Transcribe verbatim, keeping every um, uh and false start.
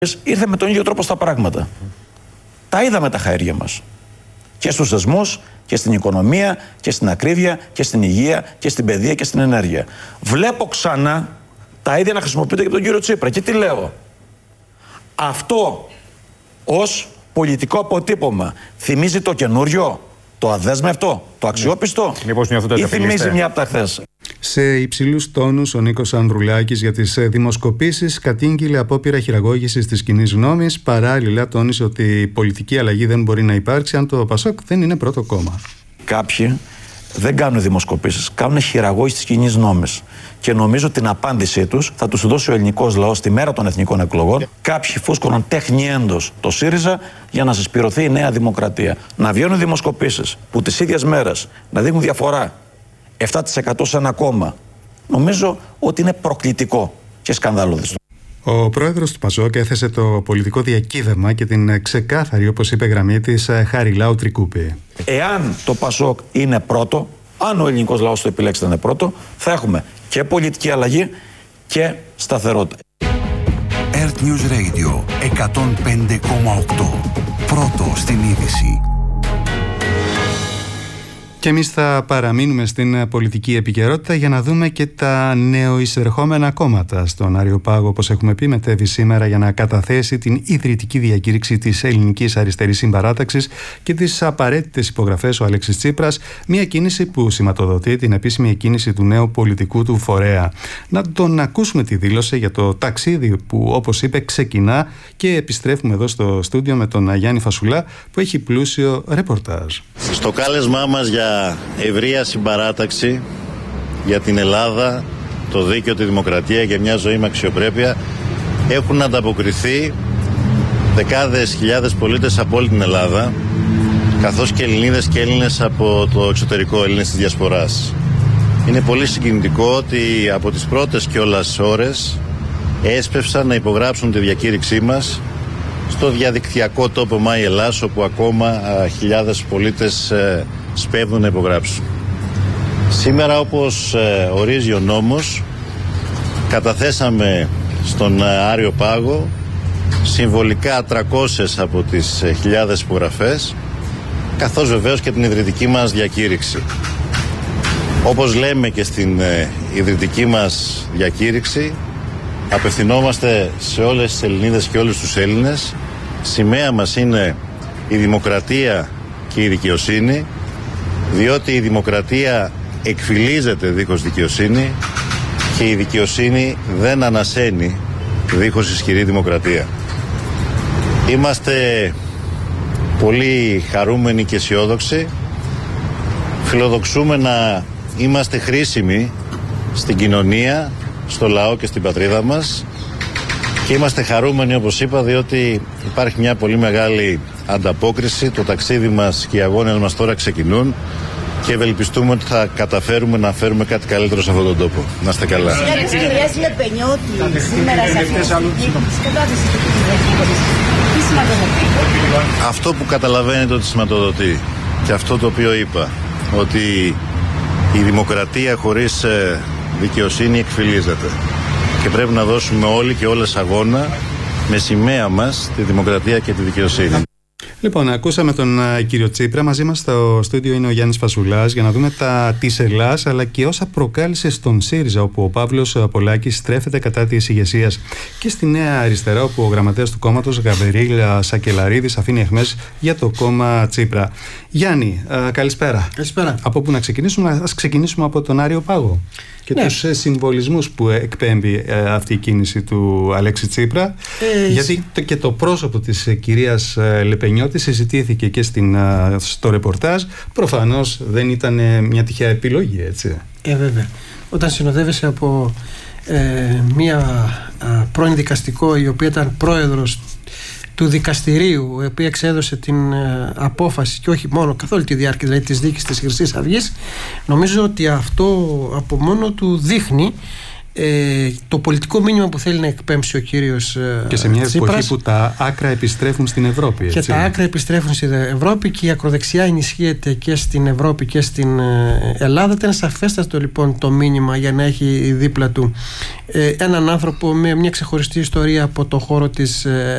Ήρθε με τον ίδιο τρόπο στα πράγματα. Τα είδαμε τα χαέρια μας. Και στους θεσμούς, και στην οικονομία, και στην ακρίβεια, και στην υγεία, και στην παιδεία, και στην ενέργεια. Βλέπω ξανά τα ίδια να χρησιμοποιούνται και από τον κύριο Τσίπρα. Και τι λέω. Αυτό ως πολιτικό αποτύπωμα θυμίζει το καινούριο, το αδέσμευτο, το αξιόπιστο, ναι. Ή θυμίζει μια από τα χθες. Σε υψηλούς τόνους, ο Νίκος Ανδρουλάκης για τις δημοσκοπήσεις κατήγγειλε απόπειρα χειραγώγησης της κοινής γνώμης. Παράλληλα, τόνισε ότι η πολιτική αλλαγή δεν μπορεί να υπάρξει αν το Πασόκ δεν είναι πρώτο κόμμα. Κάποιοι δεν κάνουν δημοσκοπήσεις, κάνουν χειραγώγηση της κοινής γνώμης. Και νομίζω την απάντησή τους θα τους δώσει ο ελληνικός λαός τη μέρα των εθνικών εκλογών. Κάποιοι φούσκωναν τεχνιέντος το ΣΥΡΙΖΑ για να συσπηρωθεί η Νέα Δημοκρατία. Να βγαίνουν δημοσκοπήσεις που τις ίδιες μέρες να δείχνουν διαφορά επτά τοις εκατό σε ένα κόμμα, νομίζω ότι είναι προκλητικό και σκανδαλώδες. Ο πρόεδρος του Πασόκ έθεσε το πολιτικό διακύβευμα και την ξεκάθαρη, όπως είπε, γραμμή της Χαριλάου Τρικούπη. Εάν το Πασόκ είναι πρώτο, αν ο ελληνικός λαός το επιλέξει να είναι πρώτο, θα έχουμε και πολιτική αλλαγή και σταθερότητα. Earth News Radio εκατόν πέντε κόμμα οκτώ. Πρώτο στην είδηση. Και εμείς θα παραμείνουμε στην πολιτική επικαιρότητα για να δούμε και τα νεοεισερχόμενα κόμματα. Στον Αριοπάγο, όπως έχουμε πει, μετέβη σήμερα για να καταθέσει την ιδρυτική διακήρυξη της Ελληνικής Αριστερής Συμπαράταξης και τις απαραίτητες υπογραφές ο Αλέξης Τσίπρας, μια κίνηση που σηματοδοτεί την επίσημη εκκίνηση του νέου πολιτικού του φορέα. Να τον ακούσουμε τη δήλωση για το ταξίδι που, όπως είπε, ξεκινά, και επιστρέφουμε εδώ στο στούντιο με τον Γιάννη Φασουλά που έχει πλούσιο ρεπορτάζ. Στο κάλεσμά μας για ευρεία συμπαράταξη για την Ελλάδα, το δίκαιο, τη δημοκρατία και μια ζωή με αξιοπρέπεια έχουν ανταποκριθεί δεκάδες χιλιάδες πολίτες από όλη την Ελλάδα, καθώς και Ελληνίδες και Έλληνες από το εξωτερικό, Έλληνες της Διασποράς. Είναι πολύ συγκινητικό ότι από τις πρώτες κιόλας ώρες έσπευσαν να υπογράψουν τη διακήρυξή μας στο διαδικτυακό τόπο My Ελλάς, όπου ακόμα α, χιλιάδες πολίτες ε, σπέβδουν να υπογράψουν. Σήμερα, όπως ε, ορίζει ο νόμος, καταθέσαμε στον Άριο Πάγο συμβολικά τριακόσιες από τις ε, χιλιάδες υπογραφές, καθώς βεβαίως και την ιδρυτική μας διακήρυξη. Όπως λέμε και στην ε, ιδρυτική μας διακήρυξη, απευθυνόμαστε σε όλες τις Ελληνίδες και όλους τους Έλληνες. Σημαία μας είναι η δημοκρατία και η δικαιοσύνη, διότι η δημοκρατία εκφυλίζεται δίχως δικαιοσύνη και η δικαιοσύνη δεν ανασένει δίχως ισχυρή δημοκρατία. Είμαστε πολύ χαρούμενοι και αισιόδοξοι. Φιλοδοξούμε να είμαστε χρήσιμοι στην κοινωνία, στο λαό και στην πατρίδα μας, και είμαστε χαρούμενοι, όπως είπα, διότι υπάρχει μια πολύ μεγάλη ανταπόκριση. Το ταξίδι μας και οι αγώνες μας τώρα ξεκινούν και ευελπιστούμε ότι θα καταφέρουμε να φέρουμε κάτι καλύτερο σε αυτόν τον τόπο. Να είστε καλά. Αυτό που καταλαβαίνετε ότι σηματοδοτεί και αυτό το οποίο είπα, ότι η δημοκρατία χωρίς δικαιοσύνη εκφυλίζεται και πρέπει να δώσουμε όλοι και όλες αγώνα με σημαία μας τη δημοκρατία και τη δικαιοσύνη. Λοιπόν, ακούσαμε τον uh, κύριο Τσίπρα. Μαζί μας στο στούντιο είναι ο Γιάννης Φασουλάς για να δούμε τα της Ελλάς, αλλά και όσα προκάλεσε στον ΣΥΡΙΖΑ, όπου ο Παύλος Πολάκης στρέφεται κατά της ηγεσίας, και στη Νέα Αριστερά, όπου ο γραμματέας του κόμματος Γαβρίλ Σακελαρίδης αφήνει αιχμές για το κόμμα Τσίπρα. Γιάννη, uh, καλησπέρα. Καλησπέρα. Από πού να ξεκινήσουμε? Ας ξεκινήσουμε από τον Άριο Πάγο και ναι. τους ε, συμβολισμούς που εκπέμπει ε, αυτή η κίνηση του Αλέξη Τσίπρα, ε, γιατί το, και το πρόσωπο της ε, κυρίας ε, Λεπενιώτη συζητήθηκε και στην, ε, στο ρεπορτάζ. Προφανώς δεν ήταν ε, μια τυχαία επιλογή, έτσι. Ε, βέβαια. Όταν συνοδεύεσαι από ε, μια α, πρώην δικαστικό, η οποία ήταν πρόεδρος του δικαστηρίου, η οποία εξέδωσε την ε, απόφαση, και όχι μόνο, καθ' όλη τη διάρκεια δηλαδή της δίκης της Χρυσής Αυγής, νομίζω ότι αυτό από μόνο του δείχνει ε, το πολιτικό μήνυμα που θέλει να εκπέμψει ο κύριος ε, και σε μια Τσίπρας, εποχή που τα άκρα επιστρέφουν στην Ευρώπη, έτσι. Και τα άκρα επιστρέφουν στην Ευρώπη και η ακροδεξιά ενισχύεται και στην Ευρώπη και στην ε, Ελλάδα. Ήταν σαφέστατο λοιπόν το μήνυμα για να έχει δίπλα του ε, έναν άνθρωπο με μια ξεχωριστή ιστορία από το χώρο της ε,